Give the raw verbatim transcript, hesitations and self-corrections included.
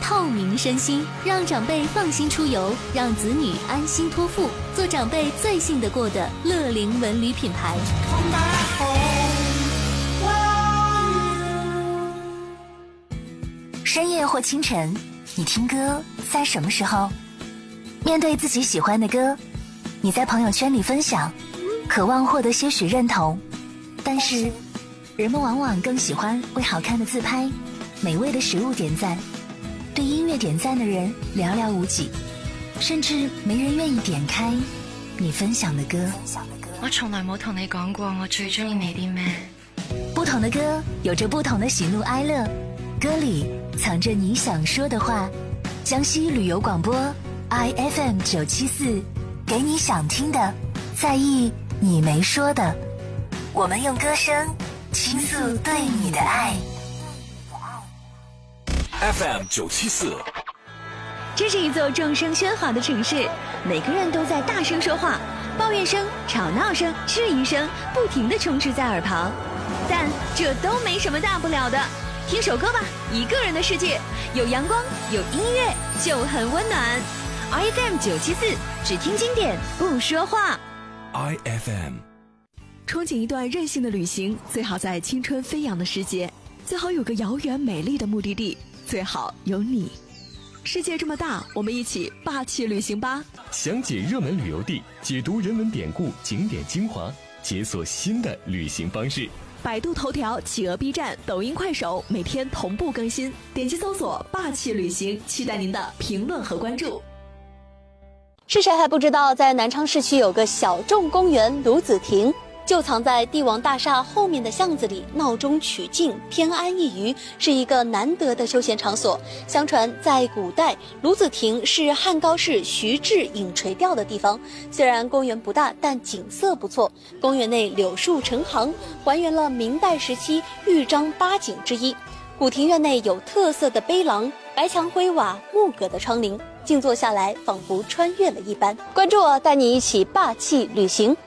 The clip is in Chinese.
透明身心，让长辈放心出游，让子女安心托付，做长辈最信得过的乐龄文旅品牌。 深夜或清晨，你听歌在什么时候？面对自己喜欢的歌，你在朋友圈里分享，渴望获得些许认同，但是人们往往更喜欢为好看的自拍、美味的食物点赞，对音乐点赞的人寥寥无几，甚至没人願意點開你分享的歌。 我從來冇同你講過我最中意你啲咩。 不同的歌有着不同的喜怒哀樂，歌裡藏着你想說的話。江西旅遊廣播 I F M 九七四，給你想聽的，在意你沒說的。我們用歌聲傾訴對你的愛。 F M 九七四， 这是一座众声喧哗的城市，每个人都在大声说话，抱怨声、吵闹声、质疑声不停地充斥在耳旁，但这都没什么大不了的。听首歌吧，一个人的世界，有阳光，有音乐，就很温暖。I F M 九七四，只听经典，不说话。 I F M， 憧憬一段任性的旅行，最好在青春飞扬的时节，最好有个遥远美丽的目的地，最好有你。世界这么大，我们一起霸气旅行吧！ 详解热门旅游地，解读人文典故、景点精华，解锁新的旅行方式。 百度头条、企鹅 B 站、抖音、快手每天同步更新，点击搜索“霸气旅行”，期待您的评论和关注。 是谁还不知道，在南昌市区有个小众公园卢子亭，就藏在帝王大厦后面的巷子里，闹中取静，偏安一隅，是一个难得的休闲场所。相传在古代，卢子亭是汉高士徐志引垂钓的地方。虽然公园不大，但景色不错。公园内柳树成行，还原了明代时期豫章八景之一。古庭院内有特色的碑廊，白墙灰瓦，木格的窗棂，静坐下来仿佛穿越了一般。关注我，带你一起霸气旅行。